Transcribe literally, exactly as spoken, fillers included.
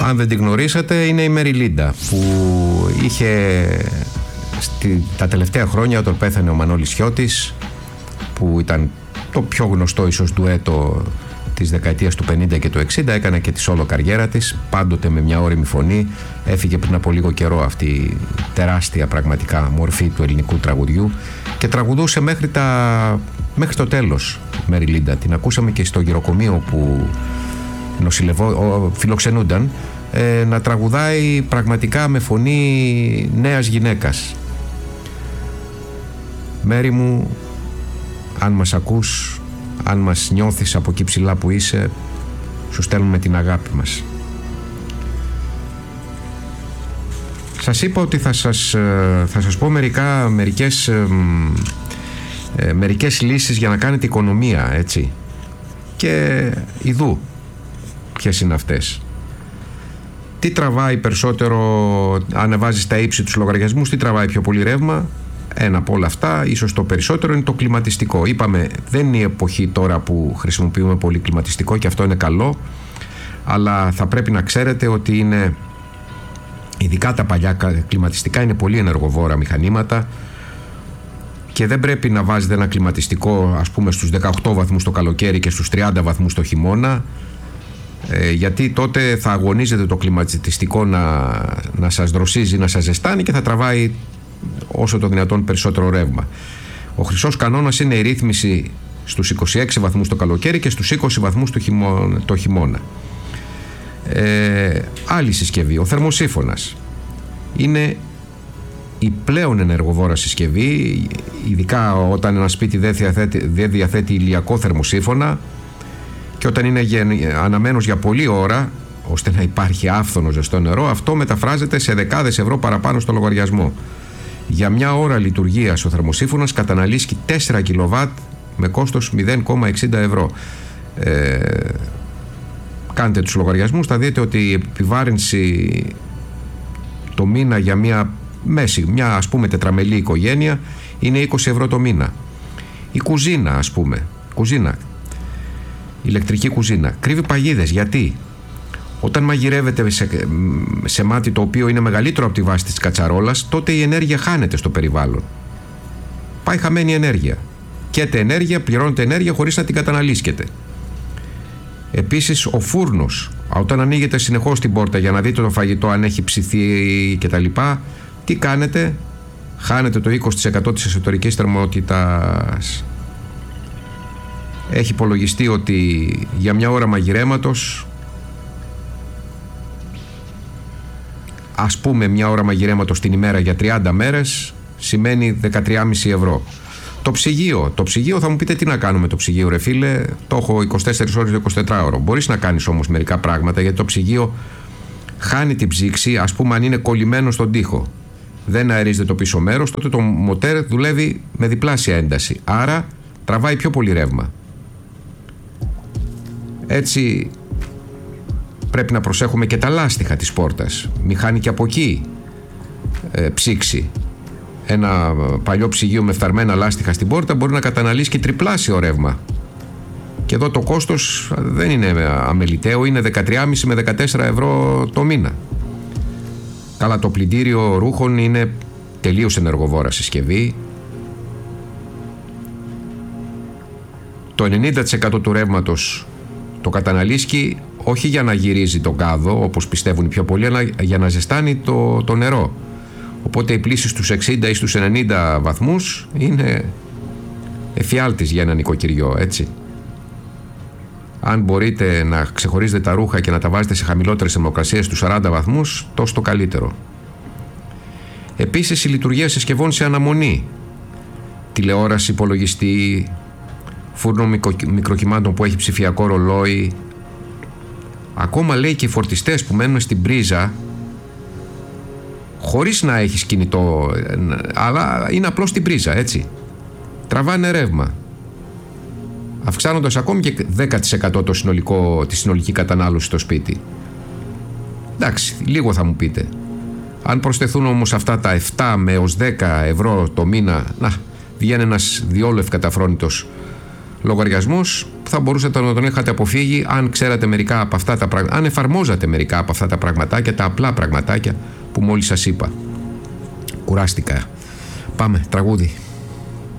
Αν δεν την γνωρίσατε, είναι η Μεριλίντα, που είχε στη, τα τελευταία χρόνια, όταν πέθανε ο Μανώλης Χιώτης, που ήταν το πιο γνωστό ίσως ντουέτο της δεκαετίας του πενήντα και του εξήντα, έκανε και τη σόλο καριέρα της, πάντοτε με μια όρημη φωνή. Έφυγε πριν από λίγο καιρό αυτή η τεράστια πραγματικά μορφή του ελληνικού τραγουδιού και τραγουδούσε μέχρι, τα, μέχρι το τέλος Μεριλίντα. Την ακούσαμε και στο γυροκομείο που νοσηλευό, φιλοξενούνταν, ε, να τραγουδάει πραγματικά με φωνή νέας γυναίκας. Μέρη μου, αν μας ακούς, αν μας νιώθεις από εκεί ψηλά που είσαι, σου στέλνουμε την αγάπη μας. Σας είπα ότι θα σας, θα σας πω μερικά, μερικές, ε, μερικές λύσεις για να κάνετε οικονομία, έτσι. Και ειδού ποιες είναι αυτές. Τι τραβάει περισσότερο, ανεβάζεις τα ύψη τους λογαριασμούς, τι τραβάει πιο πολύ ρεύμα? Ένα από όλα αυτά, ίσως το περισσότερο, είναι το κλιματιστικό. Είπαμε, δεν είναι η εποχή τώρα που χρησιμοποιούμε πολύ κλιματιστικό και αυτό είναι καλό, αλλά θα πρέπει να ξέρετε ότι είναι, ειδικά τα παλιά κλιματιστικά, είναι πολύ ενεργοβόρα μηχανήματα και δεν πρέπει να βάζετε ένα κλιματιστικό, ας πούμε, στους δεκαοκτώ βαθμούς το καλοκαίρι και στους τριάντα βαθμούς το χειμώνα, ε, γιατί τότε θα αγωνίζετε το κλιματιστικό να, να σας δροσίζει, να σας ζεστάνει και θα τραβάει όσο το δυνατόν περισσότερο ρεύμα. Ο χρυσός κανόνας είναι η ρύθμιση στους είκοσι έξι βαθμούς το καλοκαίρι και στους είκοσι βαθμούς το χειμώνα. Το χειμώνα. Ε, άλλη συσκευή, ο θερμοσύφωνας. Είναι η πλέον ενεργοβόρα συσκευή, ειδικά όταν ένα σπίτι δεν διαθέτει, δεν διαθέτει ηλιακό θερμοσύφωνα και όταν είναι αναμένος για πολλή ώρα, ώστε να υπάρχει άφθονο ζεστό νερό, αυτό μεταφράζεται σε δεκάδες ευρώ παραπάνω στο λογαριασμό. Για μια ώρα λειτουργίας ο θερμοσύφωνας καταναλύσει τέσσερα κιλοβάτ με κόστος μηδέν κόμμα εξήντα ευρώ. Ε, κάντε τους λογαριασμούς, θα δείτε ότι η επιβάρυνση το μήνα για μια μέση, μια ας πούμε τετραμελή οικογένεια, είναι είκοσι ευρώ το μήνα. Η κουζίνα, ας πούμε, κουζίνα, ηλεκτρική κουζίνα, κρύβει παγίδες. Γιατί? Όταν μαγειρεύετε σε, σε μάτι το οποίο είναι μεγαλύτερο από τη βάση της κατσαρόλας, τότε η ενέργεια χάνεται στο περιβάλλον. Πάει χαμένη ενέργεια. Καίτε ενέργεια, πληρώνετε ενέργεια χωρίς να την καταναλύσκετε. Επίσης, ο φούρνος, όταν ανοίγετε συνεχώς την πόρτα για να δείτε το φαγητό αν έχει ψηθεί κτλ., τι κάνετε? Χάνετε το είκοσι τοις εκατό της εσωτερικής θερμότητας. Έχει υπολογιστεί ότι για μια ώρα μαγειρέματος, ας πούμε μια ώρα μαγειρέματος την ημέρα για τριάντα μέρες, σημαίνει δεκατρία κόμμα πέντε ευρώ. Το ψυγείο, το ψυγείο θα μου πείτε τι να κάνουμε το ψυγείο, ρε φίλε, το έχω είκοσι τέσσερις ώρες το εικοσιτετράωρο. Μπορείς να κάνεις όμως μερικά πράγματα, γιατί το ψυγείο χάνει την ψήξη, ας πούμε αν είναι κολλημένο στον τοίχο. Δεν αερίζεται το πίσω μέρος, τότε το μοτέρ δουλεύει με διπλάσια ένταση. Άρα τραβάει πιο πολύ ρεύμα. Έτσι πρέπει να προσέχουμε και τα λάστιχα της πόρτας. Μη χάνει και από εκεί ε, ψήξη. Ένα παλιό ψυγείο με φθαρμένα λάστιχα στην πόρτα μπορεί να καταναλύσει και τριπλάσιο ρεύμα. Και εδώ το κόστος δεν είναι αμεληταίο, είναι δεκατρία κόμμα πέντε με δεκατέσσερα ευρώ το μήνα. Καλά, το πλυντήριο ρούχων είναι τελείως ενεργοβόρα συσκευή. Το ενενήντα τοις εκατό του ρεύματος το καταναλύσκει όχι για να γυρίζει τον κάδο, όπως πιστεύουν οι πιο πολλοί, αλλά για να ζεστάνει το, το νερό. Οπότε η πλήση στους εξήντα ή στους ενενήντα βαθμούς είναι εφιάλτης για ένα νοικοκυριό, έτσι. Αν μπορείτε να ξεχωρίζετε τα ρούχα και να τα βάζετε σε χαμηλότερες θερμοκρασίες στους σαράντα βαθμούς, τόσο το καλύτερο. Επίσης, η λειτουργία συσκευών σε αναμονή. Τηλεόραση, υπολογιστή, φούρνο μικροκυμάτων που έχει ψηφιακό ρολόι. Ακόμα λέει και οι φορτιστές που μένουν στην πρίζα, χωρίς να έχεις κινητό, αλλά είναι απλώς στην πρίζα, έτσι. Τραβάνε ρεύμα, αυξάνοντας ακόμη και δέκα τοις εκατό το συνολικό, τη συνολική κατανάλωση στο σπίτι. Εντάξει, λίγο θα μου πείτε. Αν προσθεθούν όμως αυτά τα επτά με έως δέκα ευρώ το μήνα, να, βγαίνει ένας διόλου ευκαταφρόνητος λογαριασμός που θα μπορούσατε να τον είχατε αποφύγει αν ξέρατε μερικά από αυτά τα πράγματα, αν εφαρμόζατε μερικά από αυτά τα πραγματάκια, τα απλά πραγματάκια που μόλις σας είπα. Κουράστηκα. Πάμε, τραγούδι.